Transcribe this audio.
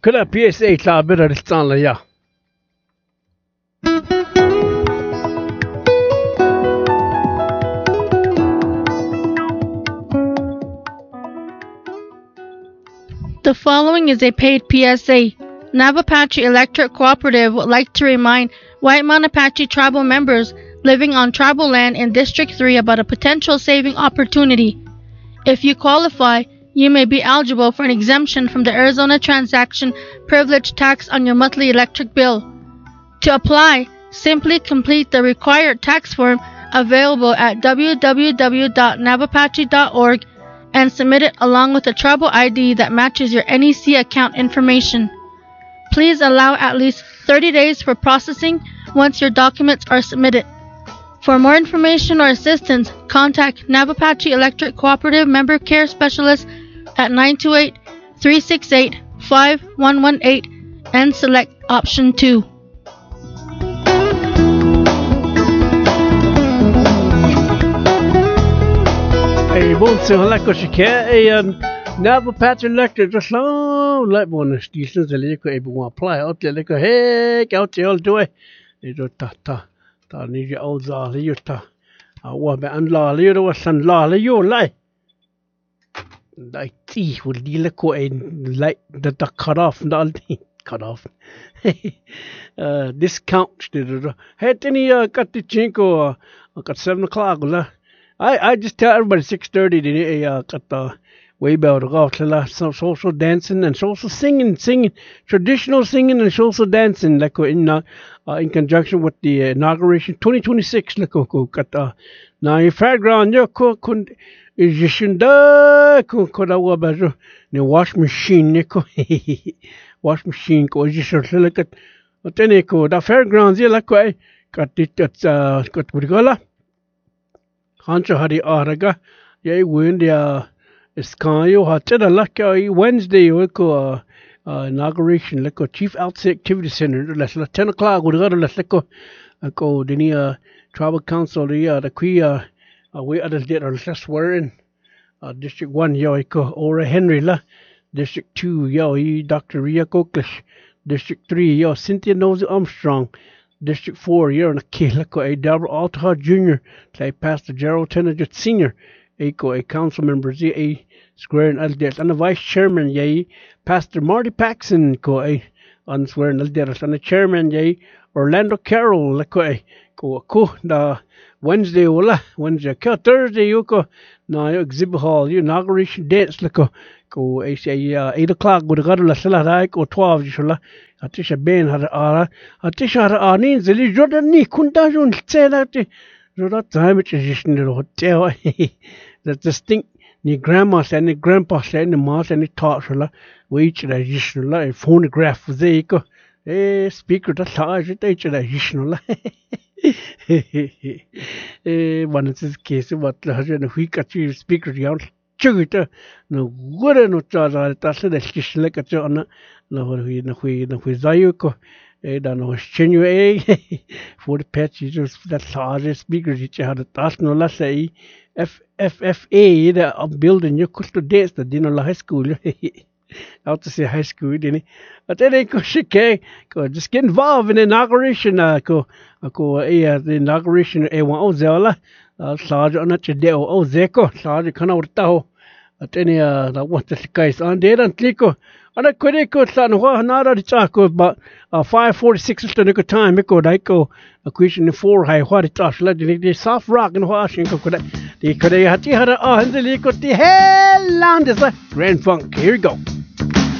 كلا PSA تعبير الثان ليا. The following is a paid PSA. Navapache Electric Cooperative would like to remind Whitemount Apache tribal members living on tribal land in District 3 about a potential saving opportunity. If you qualify, you may be eligible for an exemption from the Arizona Transaction Privilege Tax on your monthly electric bill. To apply, simply complete the required tax form available at www.navapache.org and submit it along with a tribal ID that matches your NEC account information. Please allow at least 30 days for processing once your documents are submitted. For more information or assistance, contact Navapache Electric Cooperative Member Care Specialist at 928-368-5118 and select option 2. Hey, bonse halako shike Navapache Electric just long like bonus decent the leko able apply out the leko hey out the old way. It ta need your old liuta. I want me and la liu was and la liu lie. I see would the leko a light the cut off cut off. Discount hey any got the chinko got 7 o'clock I just tell everybody 6:30 today got the way better some social dancing and social singing, traditional singing and social dancing like in conjunction with the inauguration 2026 like got now your fairground you could is you shunda could I wash machine wash machine ko is you like at then ko the fairgrounds you like got it got what Hancho Hari Araga, yea, wind Iskayo Hateda Laka Wednesday, inauguration, like Chief Outset Activity Center, let's 10 o'clock, we'll let's go the tribal council, the Quia, we others did our last swearing, District 1, Ora Henry La, District 2, Dr. Ria Koklish, District 3, Cynthia Nosey Armstrong. District 4, you're in a Kilako, a Deborah Altaha Jr., like Pastor Gerald Tenajut Sr., a council member, a square and Aldet, and a vice chairman, yea, Pastor Marty Paxson, a unswearing Aldet, and a chairman, yea, Orlando Carroll, like the Wednesday, Wednesday, Thursday, now exhibit hall, inauguration dance, like go 8 o'clock, go to Gadala, or 12, Atisha Ben had Atisha Arnin, the Jordan Ni Kundajon Telati, Roda time which is in the hotel. That distinct ni grandma and the grandpa and the mass and the torture, which additional a phonograph with the eco, a speaker that large at additional. One of this case, what the husband of week at you speaker out. Chugita, no good no charge. That's the kish like a chona. No, we Zayuko, no genuine for the patches that large speakers which had a task no less a FFFA, the building you could to dance the dinner high school. Out to say high school, didn't it? But then I go just get involved in the inauguration. The inauguration A1 Zella, large on a chedeo, Zeko, large canal. At any that what the guys on there and Tliko. And I could echo San Juan, not at Chaco, but 5:46 is the nickel time. Echo, a question 4 high, what it does, let the soft rock and Washington could they had the hell land is a grand funk. Here we go.